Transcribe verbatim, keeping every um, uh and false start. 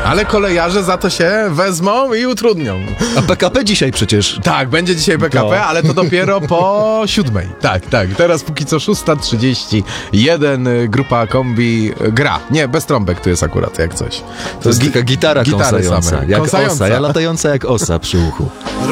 ale kolejarze za to się wezmą i utrudnią. A P K P dzisiaj przecież. Tak, będzie dzisiaj P K P, To. ale to dopiero po siódmej. Tak, tak. Teraz póki co szósta trzydzieści jeden, grupa kombi gra. Nie, bez trąbek tu jest akurat, jak coś. To jest taka gitara Gitary kąsająca. same. Jak Kąsająca. osa, ja latająca jak osa przy uchu.